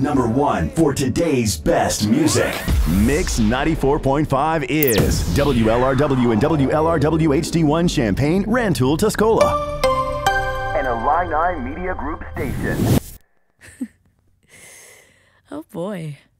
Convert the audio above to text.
number one for today's best music. Mix 94.5 is WLRW and WLRW HD1 Champaign, Rantoul, Tuscola. An Illini Media Group station. Oh boy.